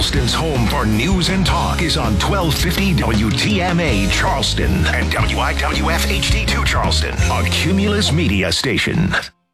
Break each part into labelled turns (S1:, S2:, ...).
S1: Charleston's home for news and talk is on 1250 WTMA Charleston and WIWF HD2 Charleston, a Cumulus media station.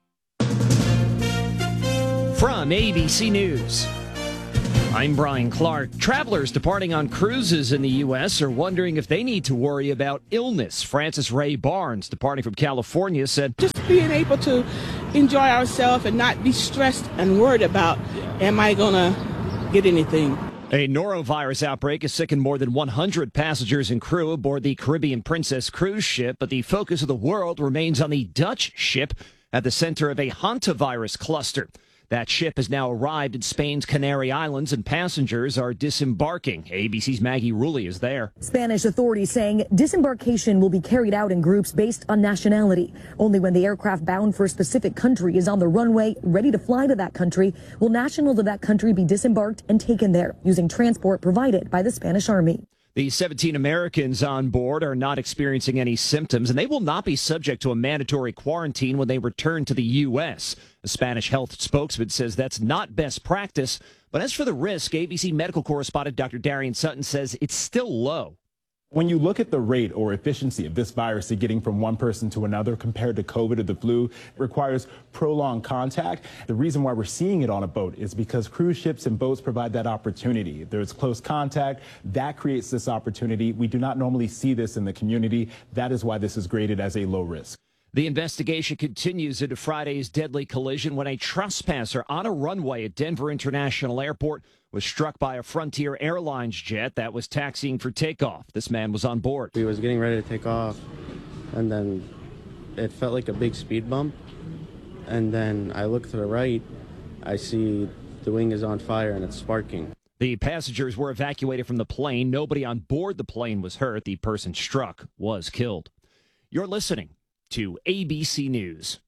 S2: From ABC News, I'm Brian Clark. Travelers departing on cruises in the U.S. are wondering if they need to worry about illness. Frances Ray Barnes, departing from California, said,
S3: just being able to enjoy ourselves and not be stressed and worried about, am I going to get anything?
S2: A norovirus outbreak has sickened more than 100 passengers and crew aboard the Caribbean Princess cruise ship, but the focus of the world remains on the Dutch ship at the center of a hantavirus cluster. That ship has now arrived in Spain's Canary Islands, and passengers are disembarking. ABC's Maggie Rulli is there.
S4: Spanish authorities saying disembarkation will be carried out in groups based on nationality. Only when the aircraft bound for a specific country is on the runway, ready to fly to that country, will nationals of that country be disembarked and taken there using transport provided by the Spanish Army.
S2: The 17 Americans on board are not experiencing any symptoms, and they will not be subject to a mandatory quarantine when they return to the U.S. A Spanish health spokesman says that's not best practice. But as for the risk, ABC medical correspondent Dr. Darian Sutton says it's still low.
S5: When you look at the rate or efficiency of this virus getting from one person to another compared to COVID or the flu, it requires prolonged contact. The reason why we're seeing it on a boat is because cruise ships and boats provide that opportunity. There's close contact. That creates this opportunity. We do not normally see this in the community. That is why this is graded as a low risk.
S2: The investigation continues into Friday's deadly collision when a trespasser on a runway at Denver International Airport was struck by a Frontier Airlines jet that was taxiing for takeoff. This man was on board.
S6: We was getting ready to take off, and then it felt like a big speed bump. And then I look to the right, I see the wing is on fire and it's sparking.
S2: The passengers were evacuated from the plane. Nobody on board the plane was hurt. The person struck was killed. You're listening to ABC News.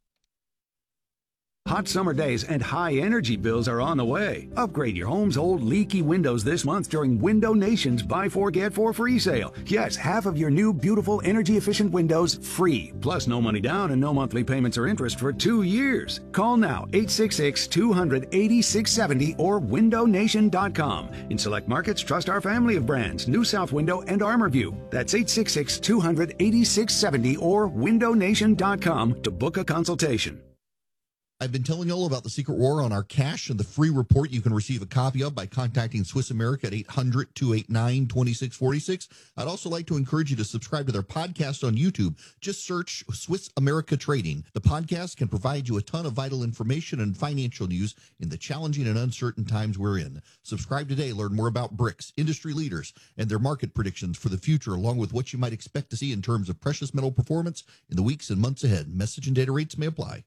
S7: Hot summer days and high energy bills are on the way. Upgrade your home's old leaky windows this month during Window Nation's Buy 4 Get 4 free sale. Yes, half of your new beautiful energy efficient windows free. Plus no money down and no monthly payments or interest for 2 years. Call now 866-200-8670 or windownation.com. In select markets, trust our family of brands, New South Window and ArmorView. That's 866-200-8670 or windownation.com to book a consultation.
S8: I've been telling you all about the Secret War on our cash and the free report you can receive a copy of by contacting Swiss America at 800-289-2646. I'd also like to encourage you to subscribe to their podcast on YouTube. Just search Swiss America Trading. The podcast can provide you a ton of vital information and financial news in the challenging and uncertain times we're in. Subscribe today. Learn more about BRICS, industry leaders, and their market predictions for the future, along with what you might expect to see in terms of precious metal performance in the weeks and months ahead. Message and data rates may apply.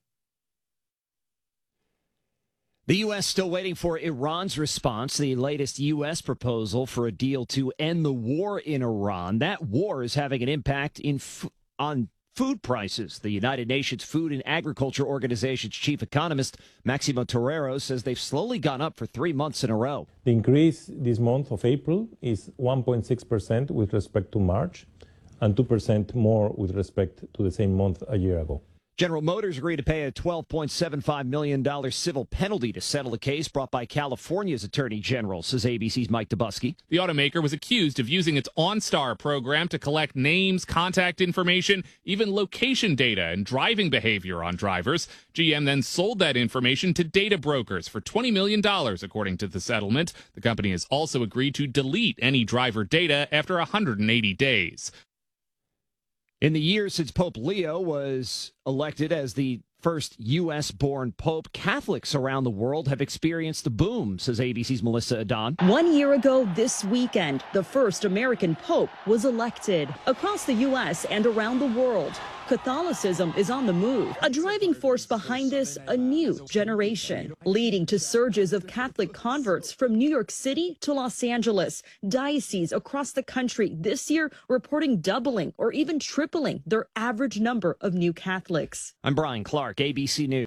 S2: The U.S. still waiting for Iran's response to the latest U.S. proposal for a deal to end the war in Iran. That war is having an impact on food prices. The United Nations Food and Agriculture Organization's chief economist, Maximo Torero, says they've slowly gone up for 3 months in a row.
S9: The increase this month of April is 1.6% with respect to March and 2% more with respect to the same month a year ago.
S2: General Motors agreed to pay a $12.75 million civil penalty to settle a case brought by California's Attorney General, says ABC's Mike Dubusky.
S10: The automaker was accused of using its OnStar program to collect names, contact information, even location data and driving behavior on drivers. GM then sold that information to data brokers for $20 million, according to the settlement. The company has also agreed to delete any driver data after 180 days.
S2: In the years since Pope Leo was elected as the first U.S.-born pope, Catholics around the world have experienced a boom, says ABC's Melissa Adon.
S4: 1 year ago this weekend, the first American pope was elected. Across the U.S. and around the world, Catholicism is on the move. A driving force behind this, a new generation, leading to surges of Catholic converts from New York City to Los Angeles. Dioceses across the country this year reporting doubling or even tripling their average number of new Catholics.
S2: I'm Brian Clark, ABC News.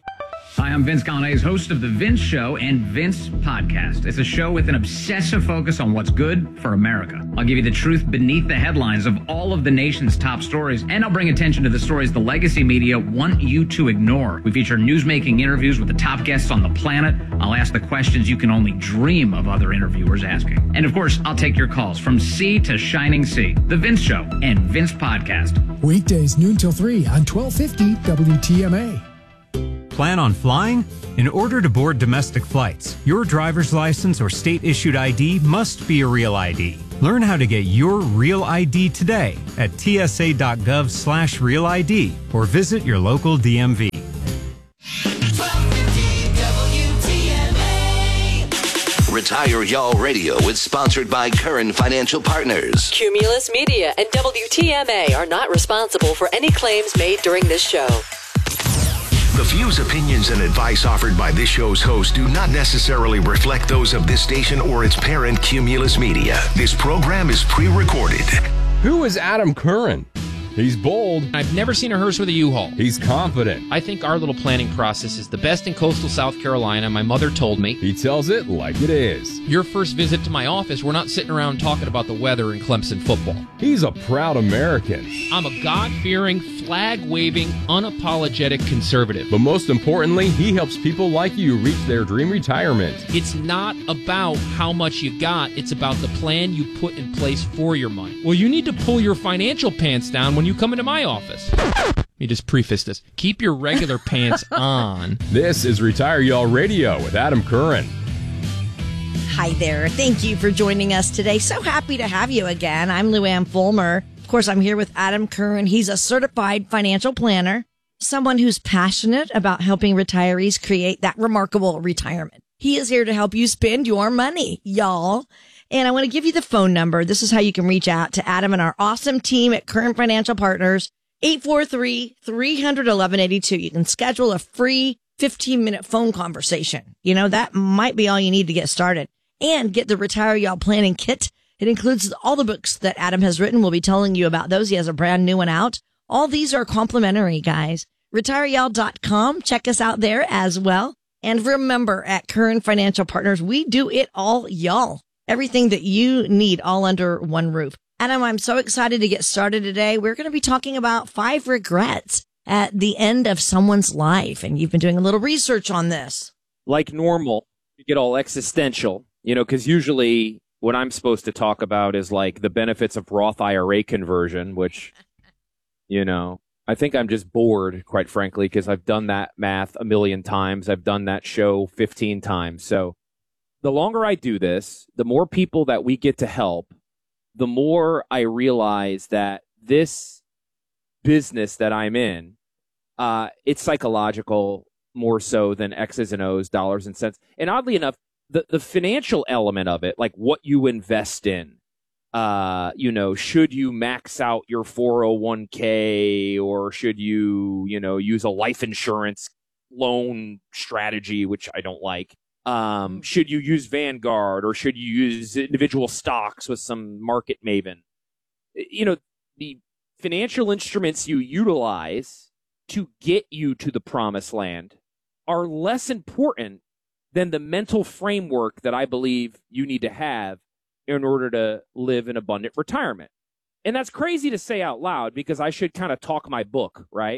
S11: Hi, I'm Vince Coglianese, host of The Vince Show and Vince Podcast. It's a show with an obsessive focus on what's good for America. I'll give you the truth beneath the headlines of all of the nation's top stories, and I'll bring attention to the stories the legacy media want you to ignore. We feature newsmaking interviews with the top guests on the planet. I'll ask the questions you can only dream of other interviewers asking. And of course, I'll take your calls from sea to shining sea. The Vince Show and Vince Podcast.
S12: Weekdays noon till 3 on 1250 WTMA.
S13: Plan on flying? In order to board domestic flights, your driver's license or state-issued ID must be a real ID. Learn how to get your real ID today at tsa.gov/real ID or visit your local DMV.
S14: Retire Y'all Radio is sponsored by Curran Financial Partners.
S15: Cumulus Media and WTMA are not responsible for any claims made during this show.
S1: The views, opinions, and advice offered by this show's host do not necessarily reflect those of this station or its parent, Cumulus Media. This program is pre-recorded.
S16: Who is Adam Curran? He's bold.
S17: I've never seen a hearse with a U-Haul.
S16: He's confident.
S17: I think our little planning process is the best in coastal South Carolina. My mother told me.
S16: He tells it like it is.
S17: Your first visit to my office, we're not sitting around talking about the weather and Clemson football.
S16: He's a proud American.
S17: I'm a God-fearing, flag-waving, unapologetic conservative.
S16: But most importantly, he helps people like you reach their dream retirement.
S17: It's not about how much you got. It's about the plan you put in place for your money. Well, you need to pull your financial pants down when you come into my office. Let me just preface this. Keep your regular pants on.
S16: This is Retire Y'all Radio with Adam Curran.
S18: Hi there. Thank you for joining us today. So happy to have you again. I'm Luann Fulmer. Of course, I'm here with Adam Curran. He's a certified financial planner, someone who's passionate about helping retirees create that remarkable retirement. He is here to help you spend your money, y'all. And I want to give you the phone number. This is how you can reach out to Adam and our awesome team at Curran Financial Partners, 843-300-1182. You can schedule a free 15-minute phone conversation. You know, that might be all you need to get started. And get the Retire Y'all Planning Kit. It includes all the books that Adam has written. We'll be telling you about those. He has a brand new one out. All these are complimentary, guys. RetireYall.com. Check us out there as well. And remember, at Curran Financial Partners, we do it all, y'all. Everything that you need all under one roof. Adam, I'm so excited to get started today. We're going to be talking about 5 regrets at the end of someone's life. And you've been doing a little research on this.
S19: Like normal, you get all existential, because usually what I'm supposed to talk about is like the benefits of Roth IRA conversion, which, I think I'm just bored, quite frankly, because I've done that math a million times. I've done that show 15 times. So the longer I do this, the more people that we get to help, the more I realize that this business that I'm in, it's psychological more so than X's and O's, dollars and cents. And oddly enough, the financial element of it, like what you invest in, should you max out your 401k or should you, use a life insurance loan strategy, which I don't like. Should you use Vanguard or should you use individual stocks with some market maven? The financial instruments you utilize to get you to the promised land are less important than the mental framework that I believe you need to have in order to live an abundant retirement. And that's crazy to say out loud because I should kind of talk my book, right?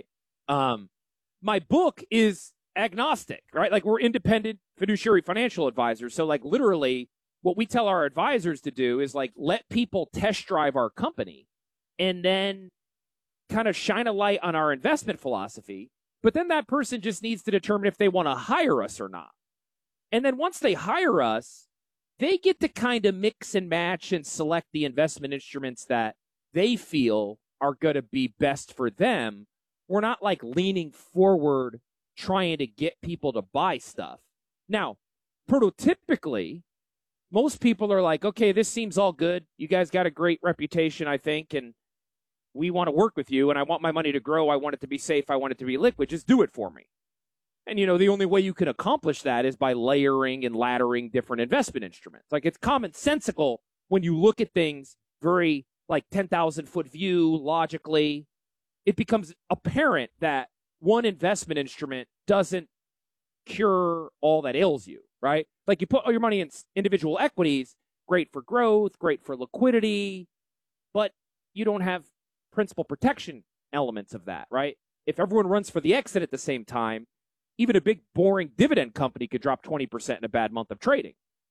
S19: My book is agnostic, right? Like we're independent fiduciary financial advisors. So like literally what we tell our advisors to do is like let people test drive our company and then kind of shine a light on our investment philosophy. But then that person just needs to determine if they want to hire us or not. And then once they hire us, they get to kind of mix and match and select the investment instruments that they feel are going to be best for them. We're not like leaning forward trying to get people to buy stuff. Now, prototypically, most people are like, okay, this seems all good. You guys got a great reputation, I think, and we want to work with you, and I want my money to grow. I want it to be safe. I want it to be liquid. Just do it for me. And, the only way you can accomplish that is by layering and laddering different investment instruments. Like, it's commonsensical when you look at things very, 10,000-foot view, logically. It becomes apparent that one investment instrument doesn't cure all that ails you, right? Like you put all your money in individual equities, great for growth, great for liquidity, but you don't have principal protection elements of that, right? If everyone runs for the exit at the same time, even a big, boring dividend company could drop 20% in a bad month of trading.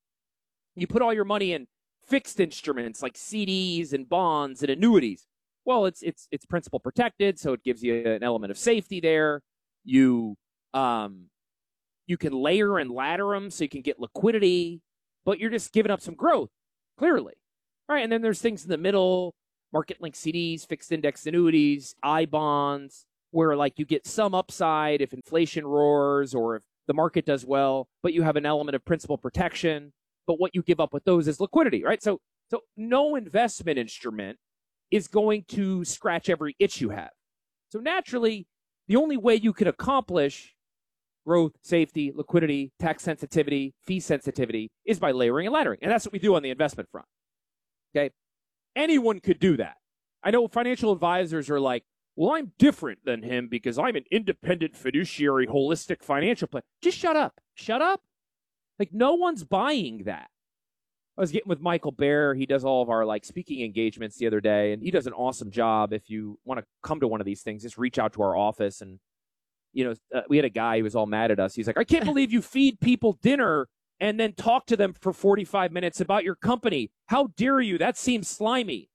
S19: You put all your money in fixed instruments like CDs and bonds and annuities. Well, it's principal protected, so it gives you an element of safety there. You can layer and ladder them so you can get liquidity, but you're just giving up some growth, clearly. All right, and then there's things in the middle, market-linked CDs, fixed index annuities, I-bonds, where like you get some upside if inflation roars or if the market does well, but you have an element of principal protection. But what you give up with those is liquidity, right? So no investment instrument is going to scratch every itch you have. So naturally, the only way you can accomplish growth, safety, liquidity, tax sensitivity, fee sensitivity is by layering and laddering. And that's what we do on the investment front. Okay? Anyone could do that. I know financial advisors are like, well, I'm different than him because I'm an independent fiduciary, holistic financial plan. Just shut up. Shut up. Like, no one's buying that. I was getting with Michael Baer. He does all of our like speaking engagements the other day, and he does an awesome job. If you want to come to one of these things, just reach out to our office. And, we had a guy who was all mad at us. He's like, I can't believe you feed people dinner and then talk to them for 45 minutes about your company. How dare you? That seems slimy.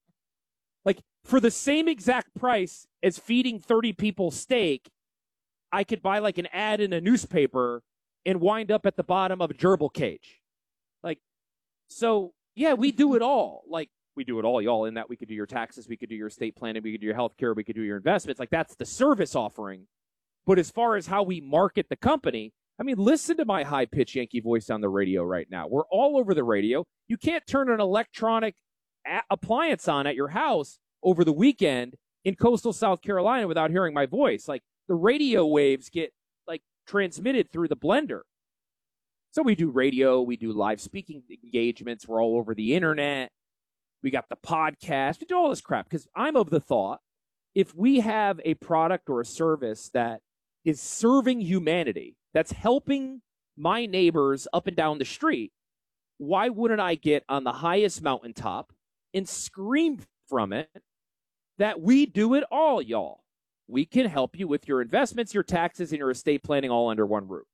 S19: Like, for the same exact price as feeding 30 people steak, I could buy like an ad in a newspaper and wind up at the bottom of a gerbil cage. Like, so, yeah, we do it all. Like, we do it all, y'all, in that we could do your taxes, we could do your estate planning, we could do your health care, we could do your investments. Like, that's the service offering. But as far as how we market the company, I mean, listen to my high-pitched Yankee voice on the radio right now. We're all over the radio. You can't turn an electronic appliance on at your house over the weekend in coastal South Carolina without hearing my voice. Like, the radio waves get, like, transmitted through the blender. So we do radio, we do live speaking engagements, we're all over the internet, we got the podcast, we do all this crap, because I'm of the thought, if we have a product or a service that is serving humanity, that's helping my neighbors up and down the street, why wouldn't I get on the highest mountaintop and scream from it that we do it all, y'all? We can help you with your investments, your taxes, and your estate planning all under one roof.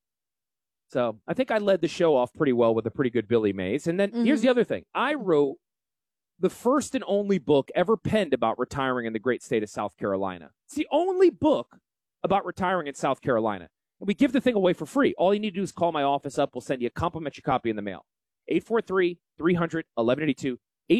S19: So I think I led the show off pretty well with a pretty good Billy Mays. And then here's the other thing. I wrote the first and only book ever penned about retiring in the great state of South Carolina. It's the only book about retiring in South Carolina. And we give the thing away for free. All you need to do is call my office up. We'll send you a complimentary copy in the mail. 843-300-1182.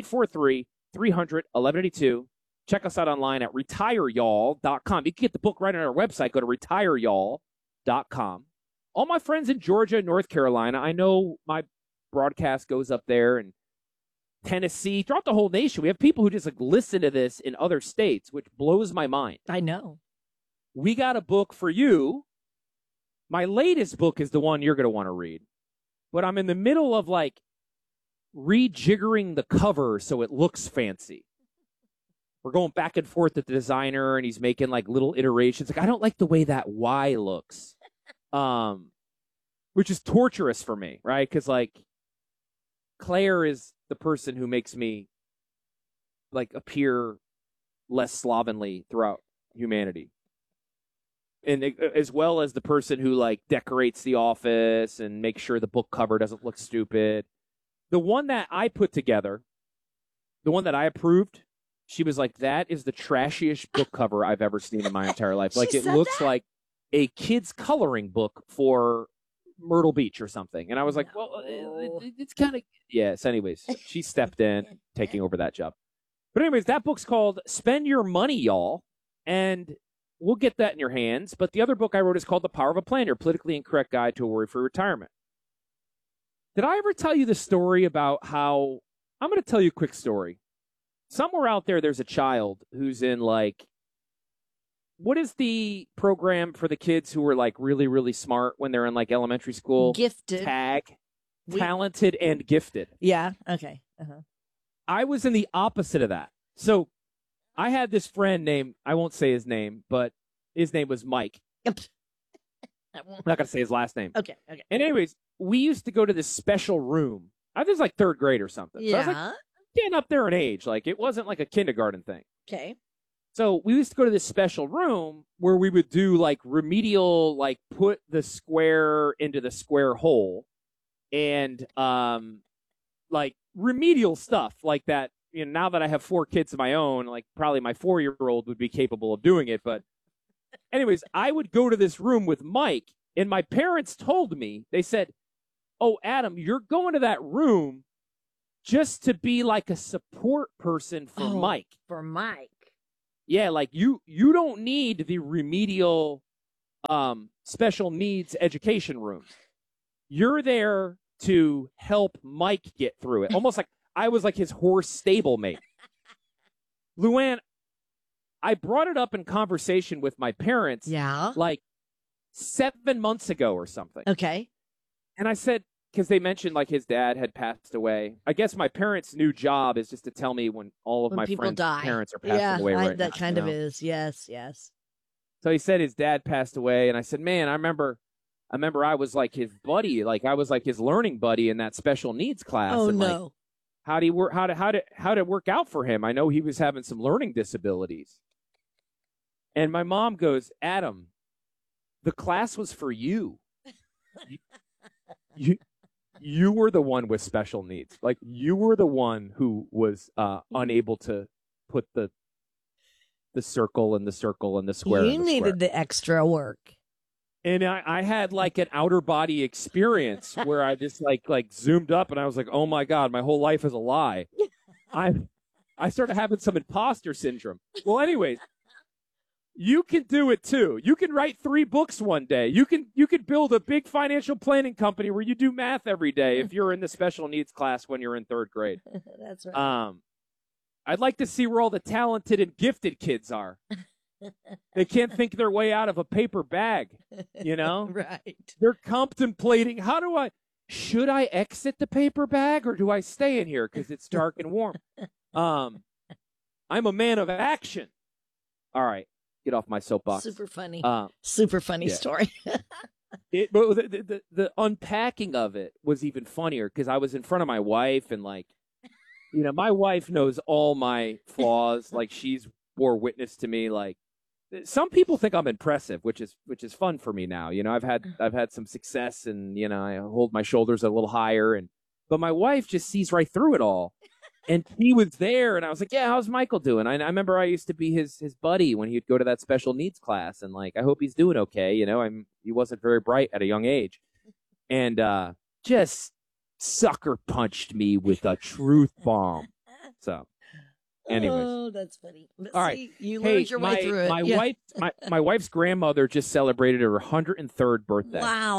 S19: 843-300-1182. Check us out online at retireyall.com. You can get the book right on our website. Go to retireyall.com. All my friends in Georgia and North Carolina, I know my broadcast goes up there, and Tennessee, throughout the whole nation. We have people who just like listen to this in other states, which blows my mind.
S18: I know.
S19: We got a book for you. My latest book is the one you're going to want to read. But I'm in the middle of like rejiggering the cover so it looks fancy. We're going back and forth with the designer, and he's making like little iterations. Like, I don't like the way that Y looks. Which is torturous for me, right? Because like Claire is the person who makes me like appear less slovenly throughout humanity, and as well as the person who like decorates the office and makes sure the book cover doesn't look stupid. The one that I put together, the one that I approved, she was like, "That is the trashiest book cover I've ever seen in my entire life." Like, it looks like a kid's coloring book for Myrtle Beach or something. And I was like, well, it's kind of, yes. Anyways, she stepped in, taking over that job. But anyways, that book's called Spend Your Money, Y'all. And we'll get that in your hands. But the other book I wrote is called The Power of a Plan, Your Politically Incorrect Guide to a Worry-Free Retirement. Did I ever tell you the story about how, I'm going to tell you a quick story. Somewhere out there, there's a child who's in like, what is the program for the kids who are like really, really smart when they're in like elementary school?
S18: Gifted.
S19: TAG. Talented and gifted.
S18: Yeah. Okay. Uh-huh.
S19: I was in the opposite of that. So I had this friend named, I won't say his name, but his name was Mike.
S18: Yep.
S19: I'm not going to say his last name.
S18: Okay.
S19: And anyways, we used to go to this special room. I think it was like third grade or something. So I was like, getting up there in age. Like, it wasn't like a kindergarten thing.
S18: Okay.
S19: So we used to go to this special room where we would do like remedial, like put the square into the square hole and like remedial stuff like that. You know, now that I have 4 kids of my own, like probably my 4-year-old would be capable of doing it. But anyways, I would go to this room with Mike, and my parents told me, they said, "Oh, Adam, you're going to that room just to be like a support person for Mike."
S18: For Mike.
S19: Yeah, like you don't need the remedial special needs education room. You're there to help Mike get through it. Almost like I was like his horse stablemate. Luann, I brought it up in conversation with my parents like 7 months ago or something.
S18: Okay.
S19: And I said, because they mentioned like his dad had passed away. I guess my parents' new job is just to tell me when all of my friends' parents are passing away right now.
S18: That kind of is. Yes.
S19: So he said his dad passed away, and I said, man, I remember I was like his buddy, like I was like his learning buddy in that special needs class.
S18: Oh,
S19: and,
S18: no.
S19: Like, how did it work out for him? I know he was having some learning disabilities. And my mom goes, Adam, the class was for you. You were the one with special needs. Like, you were the one who was unable to put the circle and the circle and the square.
S18: You needed the extra work.
S19: And I had like an outer body experience where I just like zoomed up and I was like, oh my God, my whole life is a lie. I started having some imposter syndrome. Well, anyways, you can do it too. You can write 3 books one day. You can build a big financial planning company where you do math every day if you're in the special needs class when you're in 3rd grade.
S18: That's right.
S19: I'd like to see where all the talented and gifted kids are. They can't think their way out of a paper bag, you know?
S18: Right.
S19: They're contemplating, should I exit the paper bag or do I stay in here because it's dark and warm? I'm a man of action. All right. Get off my soapbox.
S18: Super funny.
S19: Yeah.
S18: Story.
S19: But the unpacking of it was even funnier because I was in front of my wife and like, you know, my wife knows all my flaws. Like, she's bore witness to me. Like, some people think I'm impressive, which is fun for me now. You know, I've had some success and, you know, I hold my shoulders a little higher but my wife just sees right through it all. And he was there, and I was like, yeah, how's Michael doing? I remember I used to be his buddy when he'd go to that special needs class, and, like, I hope he's doing okay. You know, he wasn't very bright at a young age. And just sucker punched me with a truth bomb. So, anyways.
S18: Oh, that's funny. But
S19: all right.
S18: See, you learned your way through it.
S19: My wife's grandmother just celebrated her 103rd birthday.
S18: Wow,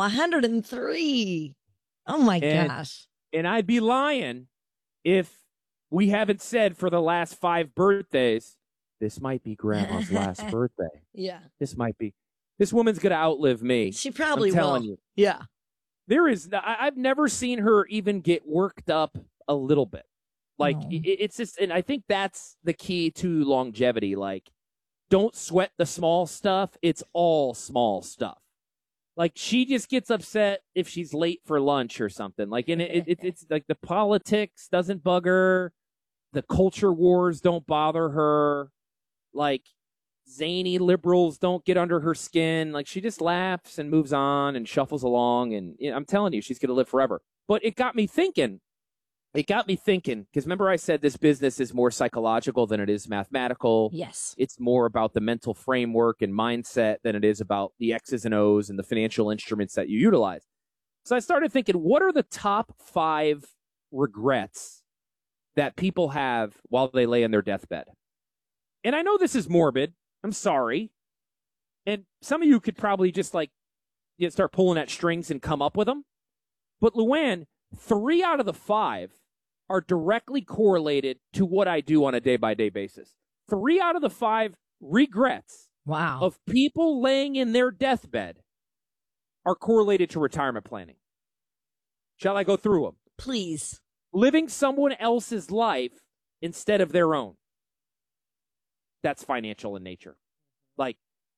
S18: 103. Oh, my gosh.
S19: And I'd be lying if we haven't said for the last 5 birthdays, this might be Grandma's last birthday.
S18: Yeah.
S19: This woman's going to outlive me.
S18: She probably
S19: I'm telling
S18: will.
S19: you.
S18: Yeah.
S19: I've never seen her even get worked up a little bit. Like, it's just, and I think that's the key to longevity. Like, don't sweat the small stuff. It's all small stuff. Like, she just gets upset if she's late for lunch or something. Like, and it's like the politics doesn't bug her. The culture wars don't bother her. Like, zany liberals don't get under her skin. Like, she just laughs and moves on and shuffles along. And you know, I'm telling you, she's going to live forever. But it got me thinking, because remember I said this business is more psychological than it is mathematical.
S18: Yes.
S19: It's more about the mental framework and mindset than it is about the X's and O's and the financial instruments that you utilize. So I started thinking, what are the top 5 regrets that people have while they lay in their deathbed? And I know this is morbid. I'm sorry. And some of you could probably just start pulling at strings and come up with them. But Luann, 3 out of the 5 are directly correlated to what I do on a day-by-day basis. 3 out of the 5 regrets of people laying in their deathbed are correlated to retirement planning. Shall I go through them?
S18: Please.
S19: Living someone else's life instead of their own. That's financial in nature. Like,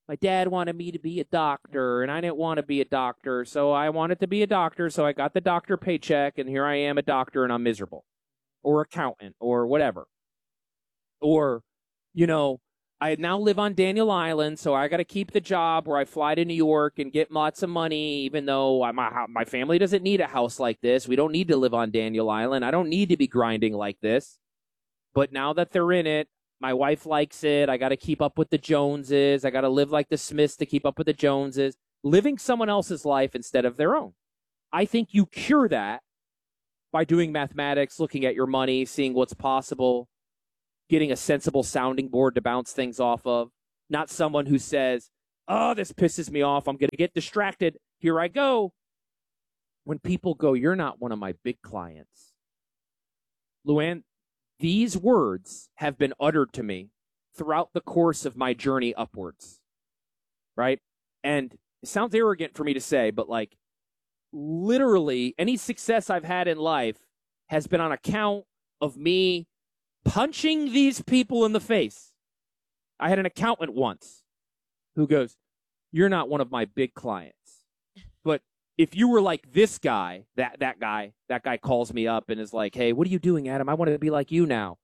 S19: My dad wanted me to be a doctor, and I didn't want to be a doctor, so I wanted to be a doctor, so I got the doctor paycheck, and here I am a doctor, and I'm miserable. Or accountant, or whatever. Or, I now live on Daniel Island, so I got to keep the job where I fly to New York and get lots of money, even though my family doesn't need a house like this. We don't need to live on Daniel Island. I don't need to be grinding like this. But now that they're in it, my wife likes it. I got to keep up with the Joneses. I got to live like the Smiths to keep up with the Joneses. Living someone else's life instead of their own. I think you cure that by doing mathematics, looking at your money, seeing what's possible, getting a sensible sounding board to bounce things off of. Not someone who says, oh, this pisses me off. I'm going to get distracted. Here I go. When people go, you're not one of my big clients. Luann, these words have been uttered to me throughout the course of my journey upwards, right? And it sounds arrogant for me to say, but like literally any success I've had in life has been on account of me punching these people in the face. I had an accountant once who goes, you're not one of my big clients. But if you were like this guy, that guy calls me up and is like, hey, what are you doing, Adam? I want to be like you now.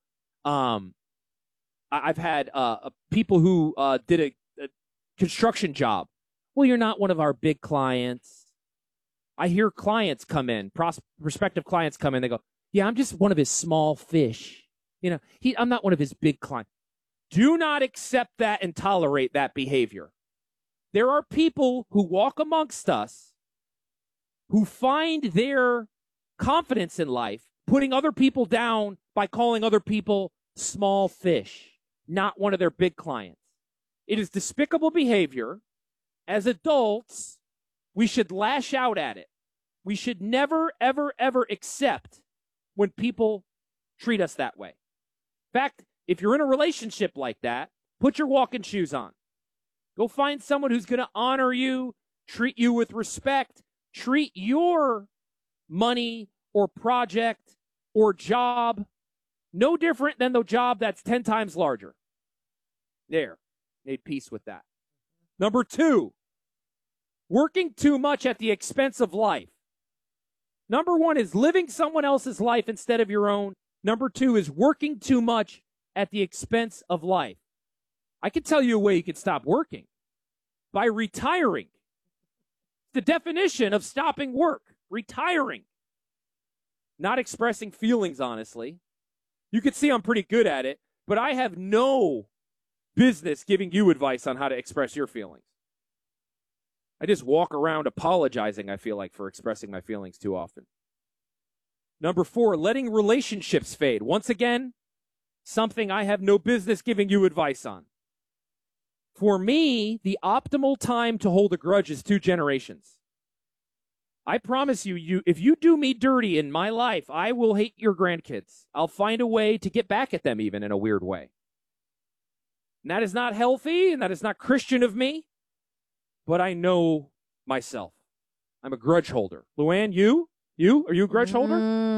S19: I've had people who did a construction job. Well, you're not one of our big clients. I hear clients come in, prospective clients come in. They go, yeah, I'm just one of his small fish. I'm not one of his big clients. Do not accept that and tolerate that behavior. There are people who walk amongst us who find their confidence in life putting other people down by calling other people small fish, not one of their big clients. It is despicable behavior. As adults, we should lash out at it. We should never, ever, ever accept when people treat us that way. In fact, if you're in a relationship like that, put your walking shoes on. Go find someone who's going to honor you, treat you with respect, treat your money or project or job no different than the job that's 10 times larger. There. Made peace with that. Number 2, working too much at the expense of life. Number 1 is living someone else's life instead of your own. Number 2 is working too much at the expense of life. I can tell you a way you can stop working. By retiring. The definition of stopping work. Retiring. Not expressing feelings, honestly. You can see I'm pretty good at it, but I have no business giving you advice on how to express your feelings. I just walk around apologizing, I feel like, for expressing my feelings too often. Number 4, letting relationships fade. Once again, something I have no business giving you advice on. For me, the optimal time to hold a grudge is 2 generations. I promise you, if you do me dirty in my life, I will hate your grandkids. I'll find a way to get back at them even in a weird way. And that is not healthy, and that is not Christian of me, but I know myself. I'm a grudge holder. Luann, you? Are you a grudge holder?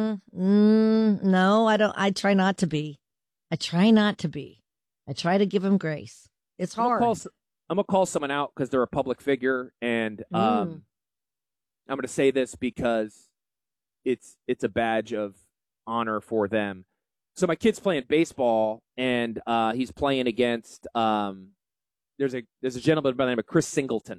S18: No, I don't. I try not to be. I try to give him grace. It's hard.
S19: I'm going to call someone out because they're a public figure, and I'm going to say this because it's a badge of honor for them. So my kid's playing baseball, and he's playing against there's a gentleman by the name of Chris Singleton.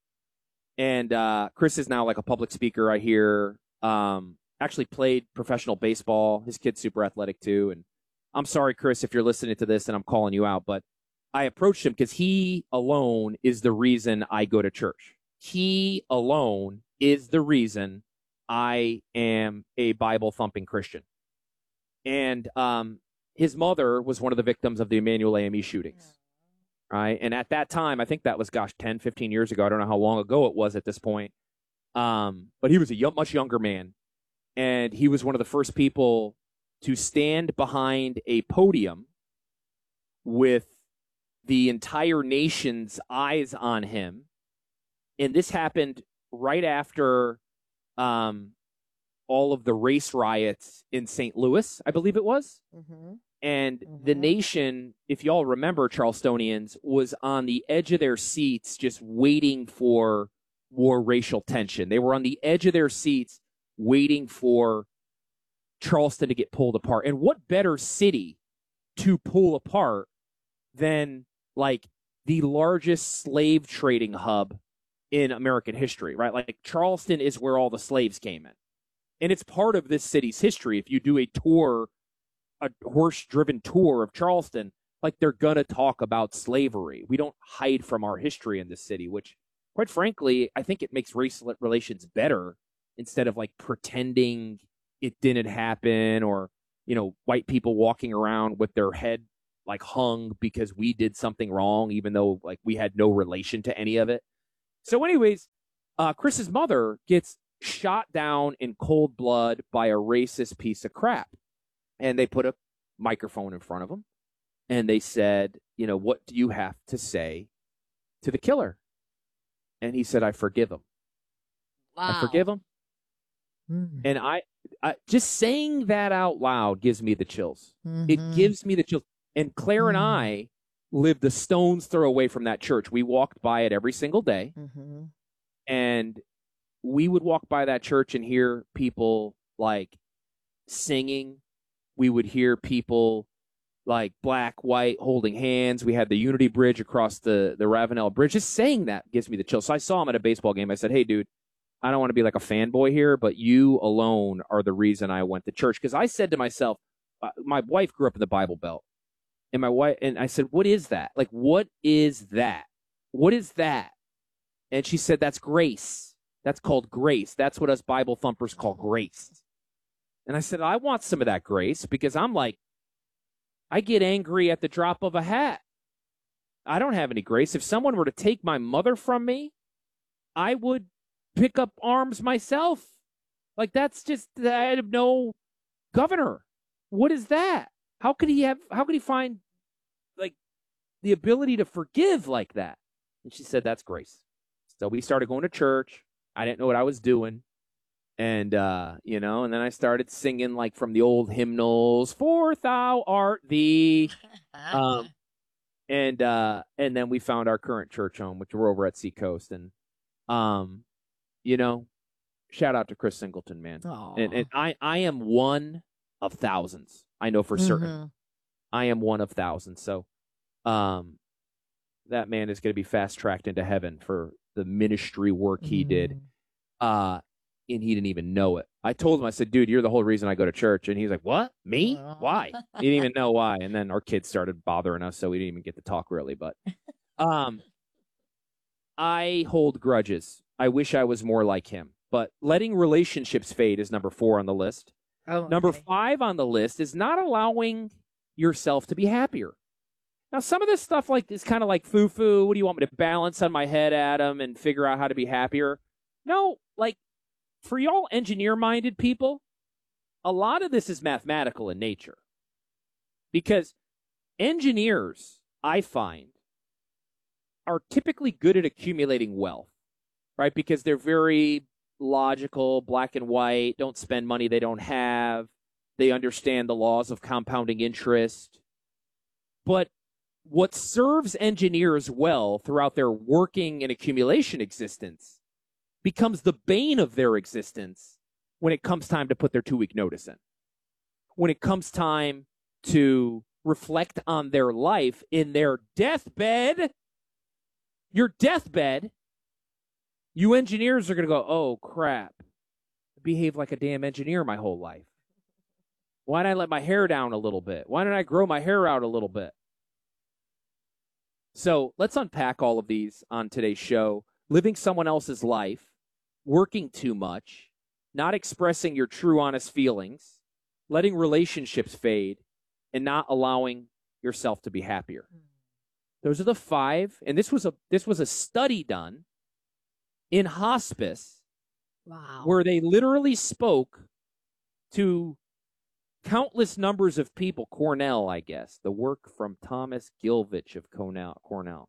S19: And Chris is now like a public speaker, I hear. Actually played professional baseball. His kid's super athletic too. And I'm sorry, Chris, if you're listening to this and I'm calling you out, but I approached him because he alone is the reason I go to church. He alone is the reason I am a Bible-thumping Christian. And his mother was one of the victims of the Emmanuel AME shootings. Right? And at that time, I think that was, 10, 15 years ago. I don't know how long ago it was at this point. But he was a much younger man. And he was one of the first people to stand behind a podium with the entire nation's eyes on him. And this happened right after all of the race riots in St. Louis, I believe it was.
S18: Mm-hmm.
S19: And the nation, if y'all remember, Charlestonians, was on the edge of their seats just waiting for more racial tension. They were on the edge of their seats waiting for Charleston to get pulled apart. And what better city to pull apart than like the largest slave trading hub in American history, right? Like Charleston is where all the slaves came in. And it's part of this city's history. If you do a tour, a horse-driven tour of Charleston, like they're going to talk about slavery. We don't hide from our history in this city, which, quite frankly, I think it makes race relations better instead of like pretending it didn't happen or, you know, white people walking around with their head like hung because we did something wrong, even though like we had no relation to any of it. So anyways, Chris's mother gets shot down in cold blood by a racist piece of crap. And they put a microphone in front of him and they said, you know, what do you have to say to the killer? And he said, I forgive him.
S18: Wow.
S19: I forgive him. And I just saying that out loud gives me the chills. It gives me the chills. And Claire and I lived a stone's throw away from that church. We walked by it every single day. And we would walk by that church and hear people like singing. We would hear people like black, white, holding hands. We had the Unity Bridge across the Ravenel Bridge. Just saying that gives me the chills. So I saw him at a baseball game. I said, hey, dude, I don't want to be like a fanboy here, but you alone are the reason I went to church. Because I said to myself, my wife grew up in the Bible Belt. And I said, what is that? Like, what is that? What is that? And she said, that's grace. That's called grace. That's what us Bible thumpers call grace. And I said, I want some of that grace because I'm like, I get angry at the drop of a hat. I don't have any grace. If someone were to take my mother from me, I would pick up arms myself. Like, that's just, I have no governor. What is that? How could he find like the ability to forgive like that? And she said, that's grace. So we started going to church. I didn't know what I was doing. And, you know, and then I started singing like from the old hymnals, For Thou Art Thee. And then we found our current church home, which we're over at Seacoast. And, you know, shout out to Chris Singleton, man. And I am one of thousands. I know for certain. I am one of thousands. So, that man is going to be fast tracked into heaven for the ministry work he did. And he didn't even know it. I told him, I said, dude, you're the whole reason I go to church. And he's like, what? Me? Why? He didn't even know why. And then our kids started bothering us, so we didn't even get to talk really. But I hold grudges. I wish I was more like him. But letting relationships fade is number 4 on the list. Number 5 on the list is not allowing yourself to be happier. Now, some of this stuff like is kind of like foo-foo. What do you want me to balance on my head, Adam, and figure out how to be happier? No, like, for y'all engineer-minded people, a lot of this is mathematical in nature. Because engineers, I find, are typically good at accumulating wealth, right? Because they're very logical, black and white, don't spend money they don't have. They understand the laws of compounding interest. But what serves engineers well throughout their working and accumulation existence becomes the bane of their existence when it comes time to put their 2-week notice in. When it comes time to reflect on their life in their deathbed, your deathbed, you engineers are going to go, oh, crap. I behaved like a damn engineer my whole life. Why did I let my hair down a little bit? Why didn't I grow my hair out a little bit? So let's unpack all of these on today's show. Living someone else's life, working too much, not expressing your true, honest feelings, letting relationships fade, and not allowing yourself to be happier. Those are the 5. And this was a study done in hospice.
S18: Wow.
S19: Where they literally spoke to countless numbers of people. Cornell, I guess. The work from Thomas Gilvich of Cornell.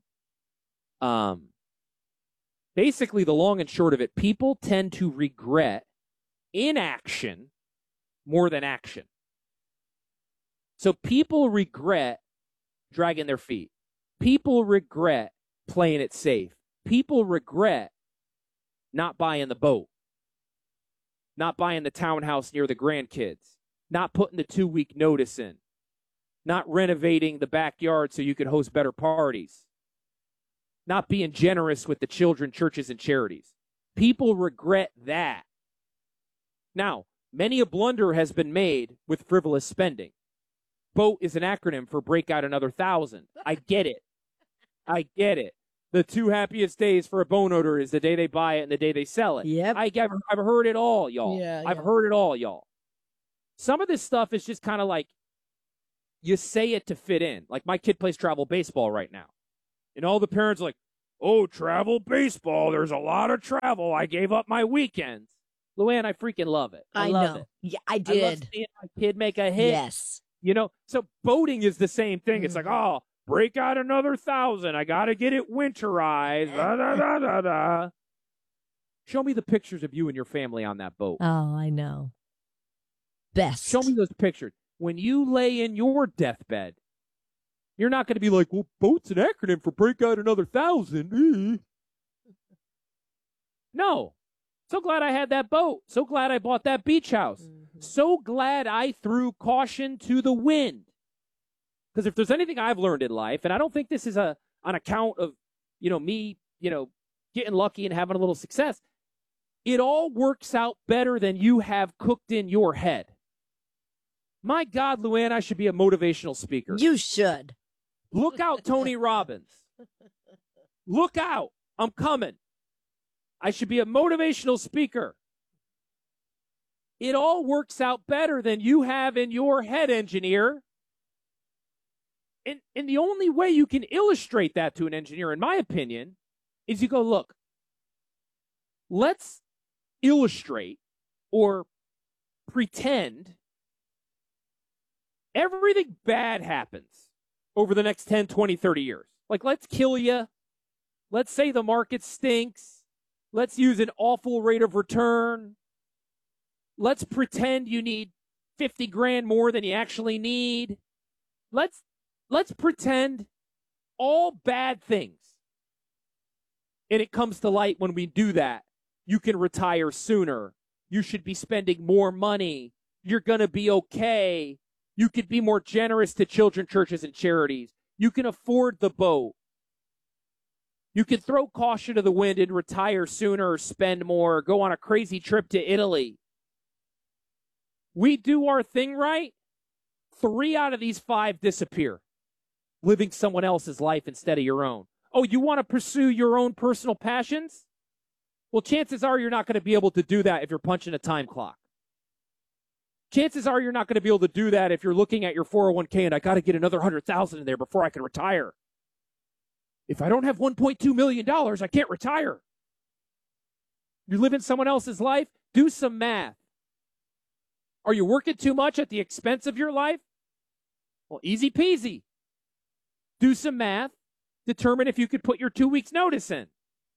S19: Basically, the long and short of it, people tend to regret inaction more than action. So people regret dragging their feet. People regret playing it safe. People regret not buying the boat, not buying the townhouse near the grandkids, not putting the 2-week notice in, not renovating the backyard so you could host better parties, not being generous with the children, churches, and charities. People regret that. Now, many a blunder has been made with frivolous spending. BOAT is an acronym for break out another 1,000. I get it. I get it. The 2 happiest days for a boat owner is the day they buy it and the day they sell it.
S18: Yep.
S19: I've heard it all, y'all. I've heard it all, y'all. Some of this stuff is just kind of like you say it to fit in. Like my kid plays travel baseball right now. And all the parents are like, oh, travel baseball. There's a lot of travel. I gave up my weekends. Luann, I freaking love it.
S18: I
S19: love
S18: know.
S19: it.
S18: Yeah, I did.
S19: I love seeing my kid make a hit.
S18: Yes.
S19: You know, so boating is the same thing. It's like, oh, break out another 1,000. I got to get it winterized. Da, da, da, da, da. Show me the pictures of you and your family on that boat.
S18: Oh, I know. Best.
S19: Show me those pictures. When you lay in your deathbed, you're not going to be like, well, boat's an acronym for break out another 1,000. No. So glad I had that boat. So glad I bought that beach house. So glad I threw caution to the wind. Because if there's anything I've learned in life, and I don't think this is on account of, me, getting lucky and having a little success, it all works out better than you have cooked in your head. My God, Luann, I should be a motivational speaker.
S18: You should.
S19: Look out, Tony Robbins. Look out. I'm coming. I should be a motivational speaker. It all works out better than you have in your head, engineer. And the only way you can illustrate that to an engineer, in my opinion, is you go, look, let's illustrate or pretend everything bad happens over the next 10, 20, 30 years. Like, let's kill you. Let's say the market stinks. Let's use an awful rate of return. Let's pretend you need 50 grand more than you actually need. Let's pretend all bad things. And it comes to light when we do that. You can retire sooner. You should be spending more money. You're going to be okay. You could be more generous to children, churches, and charities. You can afford the boat. You can throw caution to the wind and retire sooner or spend more or go on a crazy trip to Italy. We do our thing right, 3 out of these 5 disappear, living someone else's life instead of your own. Oh, you want to pursue your own personal passions? Well, chances are you're not going to be able to do that if you're punching a time clock. Chances are you're not going to be able to do that if you're looking at your 401k and I got to get another 100,000 in there before I can retire. If I don't have $1.2 million, I can't retire. You're living someone else's life? Do some math. Are you working too much at the expense of your life? Well, easy peasy. Do some math. Determine if you could put your 2 weeks notice in.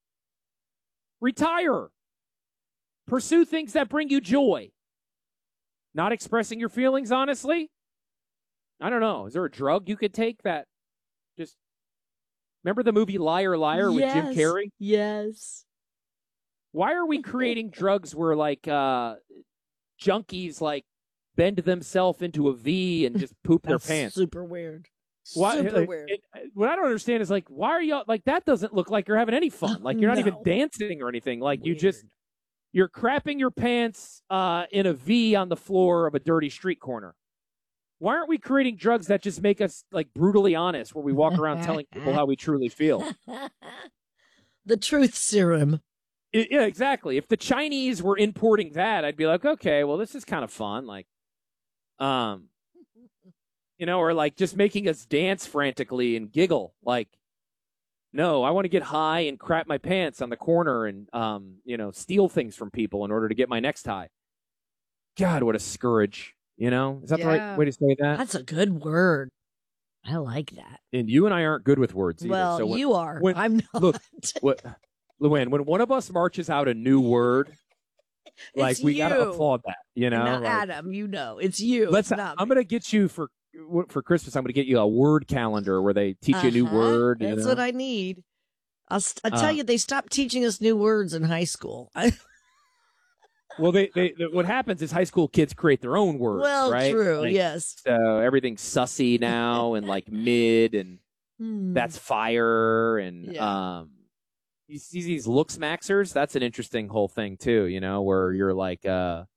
S19: Retire. Pursue things that bring you joy. Not expressing your feelings honestly? I don't know. Is there a drug you could take that just... Remember the movie Liar, Liar with Jim Carrey?
S18: Yes.
S19: Why are we creating drugs where, like, junkies, like, bend themselves into a V and just poop their pants?
S18: Super weird.
S19: Super
S18: weird.
S19: What I don't understand is, like, why are y'all, like, that doesn't look like you're having any fun. Like, you're not even dancing or anything. Like, you're crapping your pants in a V on the floor of a dirty street corner. Why aren't we creating drugs that just make us, like, brutally honest, where we walk around telling people how we truly feel?
S18: The truth serum.
S19: Yeah, exactly. If the Chinese were importing that, I'd be like, okay, well, this is kind of fun. Like, or like just making us dance frantically and giggle. Like, no, I want to get high and crap my pants on the corner and, steal things from people in order to get my next high. God, what a scourge. Is that the right way to say that?
S18: That's a good word. I like that.
S19: And you and I aren't good with words either.
S18: Well,
S19: so
S18: you are. I'm not.
S19: Look, Luann, when one of us marches out a new word, like, we got to applaud that,
S18: Not
S19: like,
S18: Adam, it's you.
S19: I'm going to get you for for Christmas, I'm going to get you a word calendar where they teach you a new word.
S18: That's what I need. I'll tell you, they stopped teaching us new words in high school.
S19: Well, what happens is high school kids create their own words,
S18: well,
S19: right?
S18: true, yes.
S19: So everything's sussy now and like mid and that's fire and you see these looks maxers. That's an interesting whole thing too, where you're like looks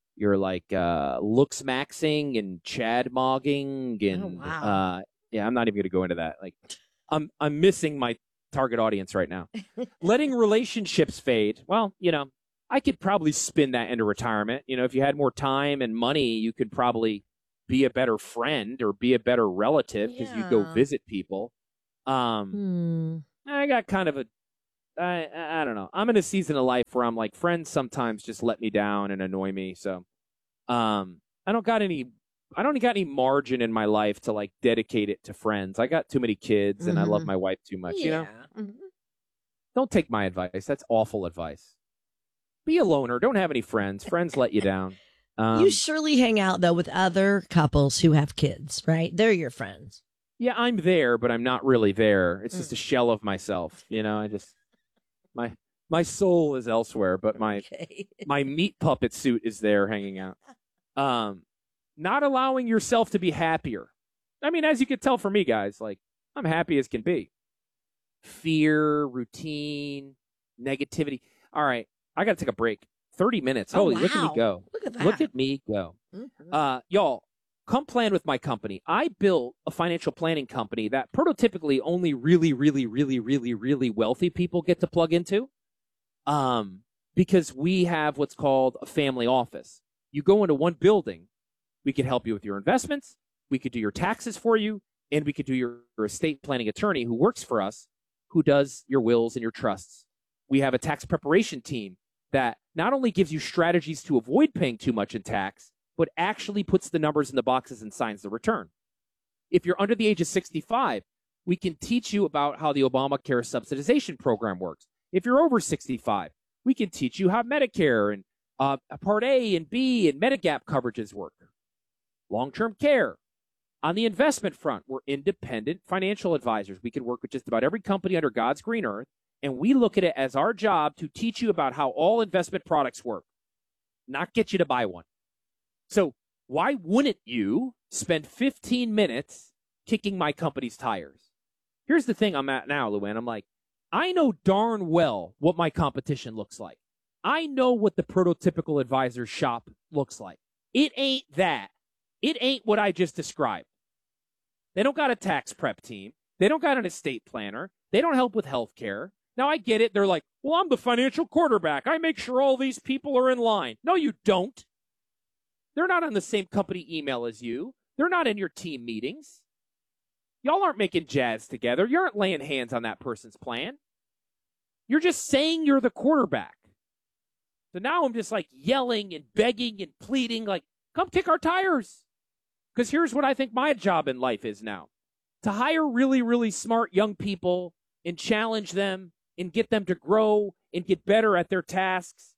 S19: maxing and chad mogging and I'm not even going to go into that. Like I'm missing my target audience right now. Letting relationships fade. Well, I could probably spin that into retirement. If you had more time and money, you could probably be a better friend or be a better relative because you go visit people. I got kind of I don't know. I'm in a season of life where I'm like, friends sometimes just let me down and annoy me. So, I don't got any margin in my life to like dedicate it to friends. I got too many kids and I love my wife too much, Don't take my advice. That's awful advice. Be a loner. Don't have any friends. Friends let you down.
S18: You surely hang out, though, with other couples who have kids, right? They're your friends.
S19: Yeah, I'm there, but I'm not really there. It's just a shell of myself. I just my soul is elsewhere, but my meat puppet suit is there hanging out. Not allowing yourself to be happier. I mean, as you can tell from me, guys, like I'm happy as can be. Fear, routine, negativity. All right. I got to take a break. 30 minutes. Holy, look at me go. Look at me go. Y'all, come plan with my company. I built a financial planning company that prototypically only really, really, really, really, really wealthy people get to plug into. Because we have what's called a family office. You go into one building. We can help you with your investments. We could do your taxes for you. And we could do your estate planning attorney who works for us, who does your wills and your trusts. We have a tax preparation team that not only gives you strategies to avoid paying too much in tax, but actually puts the numbers in the boxes and signs the return. If you're under the age of 65, we can teach you about how the Obamacare subsidization program works. If you're over 65, we can teach you how Medicare and Part A and B and Medigap coverages work. Long-term care. On the investment front, we're independent financial advisors. We can work with just about every company under God's green earth. And we look at it as our job to teach you about how all investment products work, not get you to buy one. So why wouldn't you spend 15 minutes kicking my company's tires? Here's the thing I'm at now, Luann. I'm like, I know darn well what my competition looks like. I know what the prototypical advisor's shop looks like. It ain't that. It ain't what I just described. They don't got a tax prep team. They don't got an estate planner. They don't help with health care. Now, I get it. They're like, well, I'm the financial quarterback. I make sure all these people are in line. No, you don't. They're not on the same company email as you. They're not in your team meetings. Y'all aren't making jazz together. You aren't laying hands on that person's plan. You're just saying you're the quarterback. So now I'm just like yelling and begging and pleading, like, come kick our tires. Because here's what I think my job in life is now. To hire really, really smart young people and challenge them and get them to grow and get better at their tasks.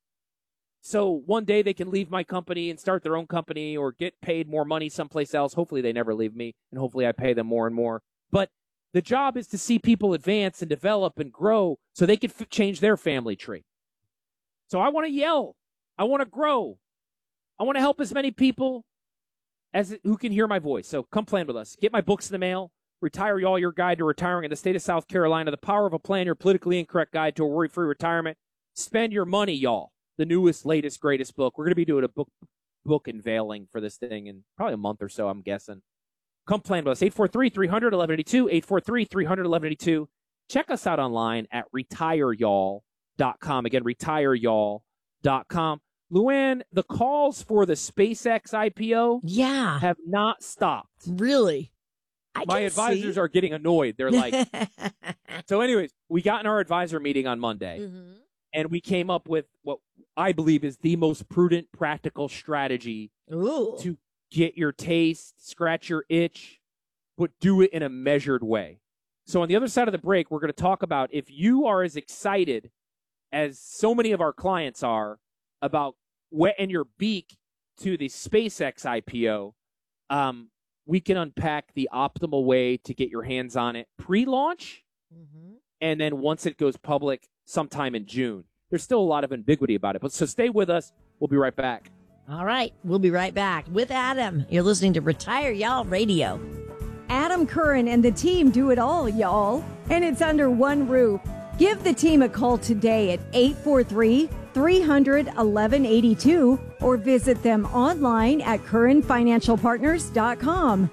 S19: So one day they can leave my company and start their own company or get paid more money someplace else. Hopefully they never leave me, and hopefully I pay them more and more. But the job is to see people advance and develop and grow so they can change their family tree. So I want to yell. I want to grow. I want to help as many people as who can hear my voice. So come plan with us. Get my books in the mail. Retire Y'all, your guide to retiring in the state of South Carolina. The Power of a Plan, your politically incorrect guide to a worry-free retirement. Spend your money, y'all. The newest, latest, greatest book. We're going to be doing a book unveiling for this thing in probably a month or so, I'm guessing. Come plan with us. 843-300-1182, 843-300-1182. Check us out online at retireyall.com. Again, retireyall.com. Luann, the calls for the SpaceX IPO have not stopped.
S18: Really?
S19: My advisors are getting annoyed. They're like, so anyways, we got in our advisor meeting on Monday, and we came up with what I believe is the most prudent, practical strategy to get your taste, scratch your itch, but do it in a measured way. So on the other side of the break, we're going to talk about if you are as excited as so many of our clients are about wetting your beak to the SpaceX IPO, we can unpack the optimal way to get your hands on it pre-launch, and then once it goes public sometime in June. There's still a lot of ambiguity about it, but so stay with us. We'll be right back.
S18: All right, we'll be right back with Adam. You're listening to Retire Y'all Radio.
S20: Adam Curran and the team do it all, y'all. And it's under one roof. Give the team a call today at 843-300-1182 or visit them online at curranfinancialpartners.com.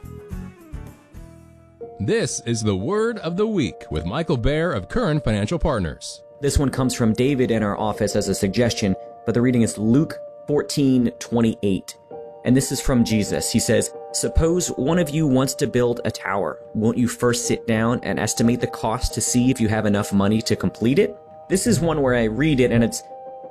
S16: This is the Word of the Week with Michael Baer of Curran Financial Partners.
S21: This one comes from David in our office as a suggestion, but the reading is Luke 14:28. And this is from Jesus. He says, "Suppose one of you wants to build a tower. Won't you first sit down and estimate the cost to see if you have enough money to complete it?" This is one where I read it and it's